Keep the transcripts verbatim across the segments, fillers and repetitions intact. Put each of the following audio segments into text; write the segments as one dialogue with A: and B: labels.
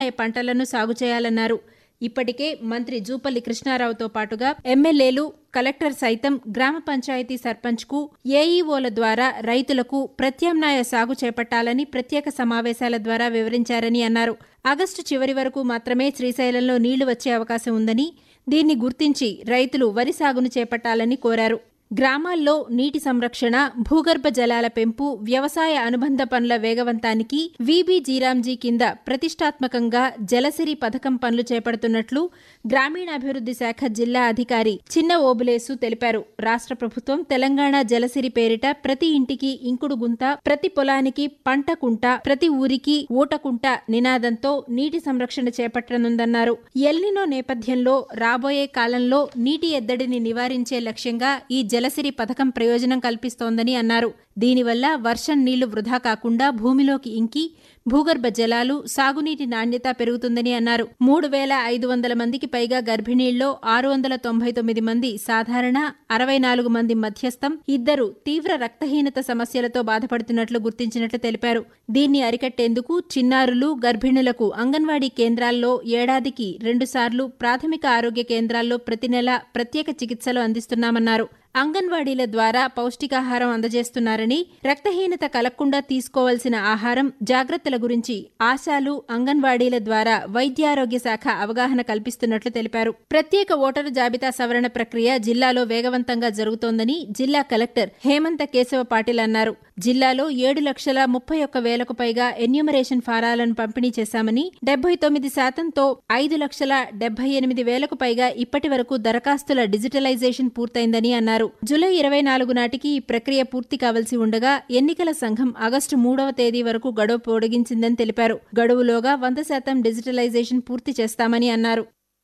A: ప్రత్యామ్నాయ పంటలను సాగు చేయాలన్నారు. ఇప్పటికే మంత్రి జూపల్లి కృష్ణారావుతో పాటుగా ఎమ్మెల్యేలు, కలెక్టర్ సైతం గ్రామ పంచాయతీ సర్పంచ్కు, ఏఈఓల ద్వారా రైతులకు ప్రత్యామ్నాయ సాగు చేపట్టాలని ప్రత్యేక సమావేశాల ద్వారా వివరించారని అన్నారు. ఆగస్టు చివరి వరకు మాత్రమే శ్రీశైలంలో నీళ్లు వచ్చే అవకాశం ఉందని, దీన్ని గుర్తించి రైతులు వరి సాగును చేపట్టాలని కోరారు. గ్రామాల్లో నీటి సంరక్షణ, భూగర్భ జలాల పెంపు, వ్యవసాయ అనుబంధ పనుల వేగవంతానికి వీబీ జీరాంజీ కింద ప్రతిష్టాత్మకంగా జలసిరి పథకం పనులు చేపడుతున్నట్లు గ్రామీణాభివృద్ది శాఖ జిల్లా అధికారి చిన్న ఓబులేసు తెలిపారు. రాష్ట్ర ప్రభుత్వం తెలంగాణ జలసిరి పేరిట ప్రతి ఇంటికి ఇంకుడు గుంత, ప్రతి పొలానికి పంట కుంట, ప్రతి ఊరికి ఊటకుంట నినాదంతో నీటి సంరక్షణ చేపట్టనుందన్నారు. ఎల్నినో నేపథ్యంలో రాబోయే కాలంలో నీటి ఎద్దడిని నివారించే లక్ష్యంగా ఈ జలసిరి పథకం ప్రయోజనం కల్పిస్తోందని అన్నారు. దీనివల్ల వర్షం నీళ్లు వృధా కాకుండా భూమిలోకి ఇంకి భూగర్భ జలాలు, సాగునీటి నాణ్యత పెరుగుతుందని అన్నారు. మూడు వేల ఐదు వందల మందికి పైగా గర్భిణీల్లో ఆరు వందల తొంభై తొమ్మిది మంది సాధారణ, అరవై నాలుగు మంది మధ్యస్థం, ఇద్దరు తీవ్ర రక్తహీనత సమస్యలతో బాధపడుతున్నట్లు గుర్తించినట్లు తెలిపారు. దీన్ని అరికట్టేందుకు చిన్నారులు, గర్భిణులకు అంగన్వాడీ కేంద్రాల్లో ఏడాదికి రెండుసార్లు, ప్రాథమిక ఆరోగ్య కేంద్రాల్లో ప్రతి నెల ప్రత్యేక చికిత్సలు అందిస్తున్నామన్నారు. అంగన్వాడీల ద్వారా పౌష్టికాహారం అందజేస్తున్నారని, రక్తహీనత కలగకుండా తీసుకోవాల్సిన ఆహారం, జాగ్రత్తల గురించి ఆశాలు, అంగన్వాడీల ద్వారా వైద్యారోగ్య శాఖ అవగాహన కల్పిస్తున్నట్లు తెలిపారు. ప్రత్యేక ఓటరు జాబితా సవరణ ప్రక్రియ జిల్లాలో వేగవంతంగా జరుగుతోందని జిల్లా కలెక్టర్ హేమంత కేశవ పాటిల్ అన్నారు. జిల్లాలో ఏడు లక్షల ముప్పై ఒక్క వేలకు పైగా ఎన్యూమరేషన్ ఫారాలను పంపిణీ చేశామని, డెబ్బై తొమ్మిది శాతంతో ఐదు లక్షల డెబ్బై ఎనిమిది వేలకు పైగా ఇప్పటి వరకు దరఖాస్తుల డిజిటలైజేషన్ పూర్తయిందని అన్నారు. జూలై ఇరవై నాలుగు నాటికి ఈ ప్రక్రియ పూర్తి కావలసి ఉండగా ఎన్నికల సంఘం ఆగస్టు మూడవ తేదీ వరకు గడువు పొడిగించిందని తెలిపారు. గడువులోగా వంద శాతం డిజిటలైజేషన్ పూర్తి చేస్తామని అన్నారు.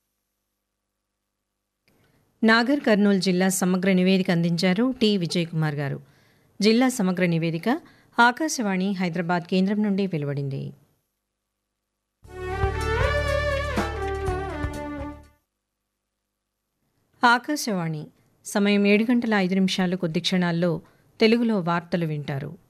B: నాగర్ కర్నూలు జిల్లా సమగ్ర నివేదిక అందించారు టి విజయ్ కుమార్ గారు. జిల్లా సమగ్ర నివేదిక ఆకాశవాణి హైదరాబాద్ కేంద్రం నుండి వెలువడింది. ఆకాశవాణి సమయం ఏడు గంటల ఐదు నిమిషాలు కొద్ది క్షణాల్లో తెలుగులో వార్తలు వింటారు.